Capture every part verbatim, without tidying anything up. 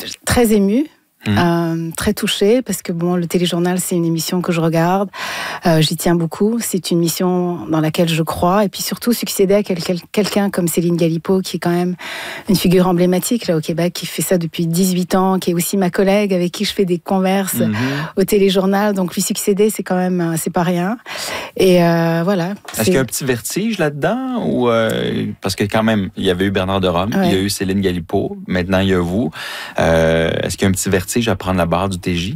très émue. Mmh. Euh, très touchée parce que bon, le téléjournal c'est une émission que je regarde, euh, j'y tiens beaucoup, c'est une mission dans laquelle je crois et puis surtout succéder à quel, quel, quelqu'un comme Céline Galipeau qui est quand même une figure emblématique là au Québec, qui fait ça depuis dix-huit ans, qui est aussi ma collègue avec qui je fais des converses mmh. au téléjournal, donc lui succéder c'est quand même c'est pas rien et euh, voilà. Est-ce qu'il y a un petit vertige là-dedans ou euh, parce que quand même il y avait eu Bernard de Rome, ouais. il y a eu Céline Galipeau, maintenant il y a vous, euh, est-ce qu'il y a un petit vertige à prendre la barre du T J?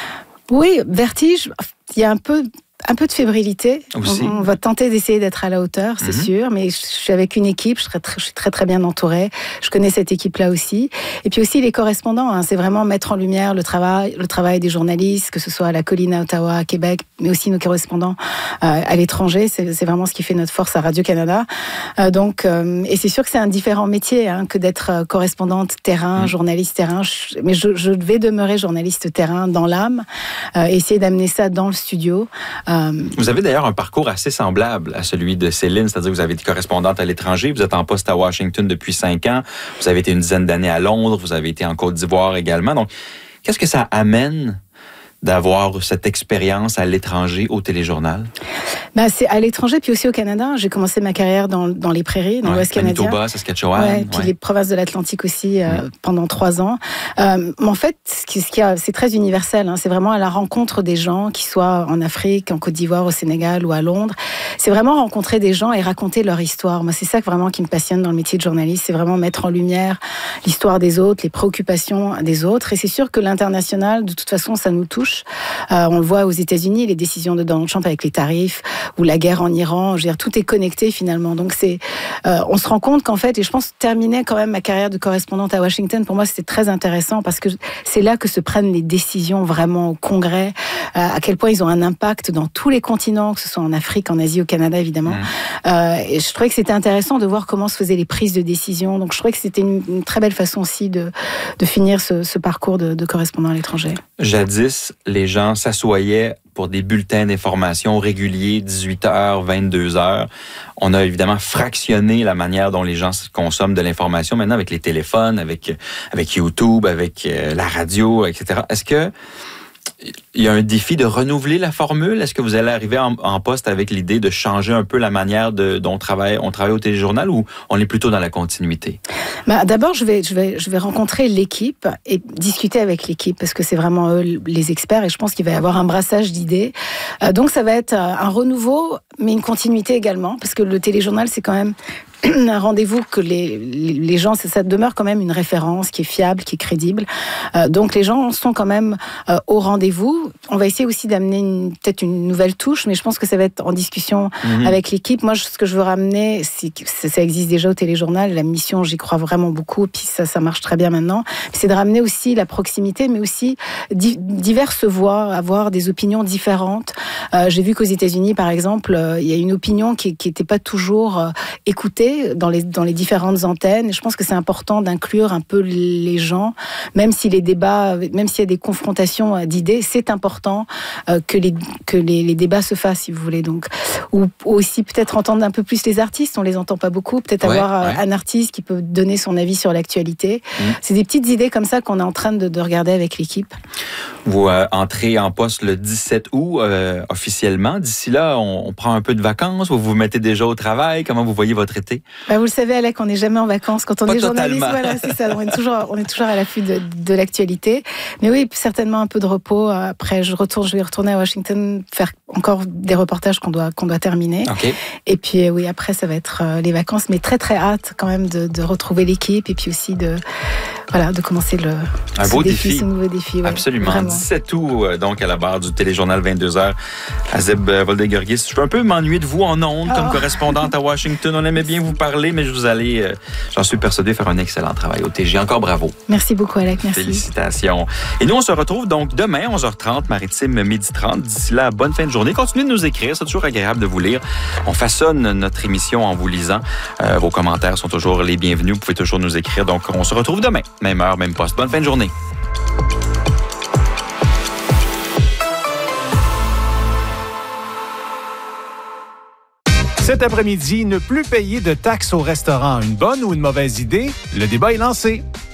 Oui, vertige, il y a un peu... Un peu de fébrilité. Aussi. On, on va tenter d'essayer d'être à la hauteur, c'est mm-hmm. sûr, mais je suis avec une équipe, je, serai très, je suis très très bien entourée. Je connais cette équipe-là aussi. Et puis aussi les correspondants, hein, c'est vraiment mettre en lumière le travail, le travail des journalistes, que ce soit à la Colline, à Ottawa, à Québec, mais aussi nos correspondants euh, à l'étranger. C'est, c'est vraiment ce qui fait notre force à Radio-Canada. Euh, donc, euh, et c'est sûr que c'est un différent métier hein, que d'être correspondante terrain, mm. journaliste terrain. Je, mais je, je vais demeurer journaliste terrain dans l'âme, euh, essayer d'amener ça dans le studio. Vous avez d'ailleurs un parcours assez semblable à celui de Céline, c'est-à-dire que vous avez été correspondante à l'étranger, vous êtes en poste à Washington depuis cinq ans, vous avez été une dizaine d'années à Londres, vous avez été en Côte d'Ivoire également. Donc, qu'est-ce que ça amène d'avoir cette expérience à l'étranger au téléjournal? Ben, c'est à l'étranger, puis aussi au Canada. J'ai commencé ma carrière dans, dans les prairies, dans ouais, l'Ouest canadien. Manitoba, Saskatchewan. Ouais, puis ouais. les provinces de l'Atlantique aussi, euh, mmh. pendant trois ans. Euh, mais en fait, ce qui, ce qui a, c'est très universel. Hein, c'est vraiment à la rencontre des gens, qu'ils soient en Afrique, en Côte d'Ivoire, au Sénégal ou à Londres. C'est vraiment rencontrer des gens et raconter leur histoire. Moi, c'est ça vraiment qui me passionne dans le métier de journaliste. C'est vraiment mettre en lumière l'histoire des autres, les préoccupations des autres. Et c'est sûr que l'international, de toute façon, ça nous touche. Euh, on le voit aux États-Unis, les décisions de Donald Trump avec les tarifs, ou la guerre en Iran, je veux dire, tout est connecté finalement. Donc c'est, euh, on se rend compte qu'en fait, et je pense terminer quand même ma carrière de correspondante à Washington, pour moi c'était très intéressant parce que c'est là que se prennent les décisions vraiment au Congrès, euh, à quel point ils ont un impact dans tous les continents, que ce soit en Afrique, en Asie, au Canada évidemment. Mmh. Euh, et je trouvais que c'était intéressant de voir comment se faisaient les prises de décision. Donc je trouvais que c'était une, une très belle façon aussi de, de finir ce, ce parcours de, de correspondant à l'étranger. Jadis, les gens s'assoyaient pour des bulletins d'information réguliers, dix-huit heures, vingt-deux heures. On a évidemment fractionné la manière dont les gens consomment de l'information maintenant avec les téléphones, avec, avec YouTube, avec euh, la radio, et cetera. Est-ce que il y a un défi de renouveler la formule? Est-ce que vous allez arriver en, en poste avec l'idée de changer un peu la manière de, dont on travaille, on travaille au téléjournal ou on est plutôt dans la continuité? Bah, d'abord, je vais, je, vais, je vais rencontrer l'équipe et discuter avec l'équipe parce que c'est vraiment eux les experts et je pense qu'il va y avoir un brassage d'idées. Euh, donc, ça va être un renouveau, mais une continuité également parce que le téléjournal, c'est quand même un rendez-vous que les, les gens, ça demeure quand même une référence qui est fiable, qui est crédible. Euh, donc les gens sont quand même euh, au rendez-vous. On va essayer aussi d'amener une, peut-être une nouvelle touche, mais je pense que ça va être en discussion mmh. avec l'équipe. Moi, ce que je veux ramener, c'est que ça existe déjà au téléjournal. La mission, j'y crois vraiment beaucoup, puis ça, ça marche très bien maintenant. C'est de ramener aussi la proximité, mais aussi di- diverses voix, avoir des opinions différentes. Euh, j'ai vu qu'aux États-Unis, par exemple, euh, il y a une opinion qui n'était pas toujours euh, écoutée dans les, dans les différentes antennes. Je pense que c'est important d'inclure un peu les gens, même si les débats, même s'il y a des confrontations d'idées, c'est important euh, que, les, que les, les débats se fassent, si vous voulez. Donc, ou, ou aussi peut-être entendre un peu plus les artistes, on les entend pas beaucoup, peut-être ouais, avoir ouais. un artiste qui peut donner son avis sur l'actualité. Mmh. C'est des petites idées comme ça qu'on est en train de, de regarder avec l'équipe. Vous euh, entrez en poste le dix-sept août euh, officiellement. D'ici là, on, on prend un peu de vacances, vous vous mettez déjà au travail. Comment vous voyez votre été? Bah, vous le savez, Alec, on n'est jamais en vacances quand on Pas est journaliste. Totalement. Voilà, c'est ça. On est toujours, on est toujours à l'affût de, de l'actualité. Mais oui, certainement un peu de repos. Après, je retourne, je vais retourner à Washington faire encore des reportages qu'on doit, qu'on doit terminer. Okay. Et puis, oui, après, ça va être les vacances. Mais très, très hâte quand même de, de retrouver l'équipe et puis aussi de, voilà, de commencer le, un beau défi, défi. ce nouveau défi. Ouais, absolument. Vraiment. dix-sept août, donc, à la barre du téléjournal vingt-deux heures. Azeb Voldegorgis, je peux un peu m'ennuyer de vous en ondes oh. comme correspondante à Washington. On aimait bien vous parler, mais je vous allez, euh, j'en suis persuadé, faire un excellent travail au T G. Encore bravo. Merci beaucoup, Alec. Merci. Félicitations. Et nous, on se retrouve donc demain, onze heures trente, Maritime, midi trente. D'ici là, bonne fin de journée. Continuez de nous écrire. C'est toujours agréable de vous lire. On façonne notre émission en vous lisant. Euh, vos commentaires sont toujours les bienvenus. Vous pouvez toujours nous écrire. Donc, on se retrouve demain. Même heure, même poste. Bonne fin de journée. Cet après-midi, ne plus payer de taxes au restaurant, une bonne ou une mauvaise idée? Le débat est lancé.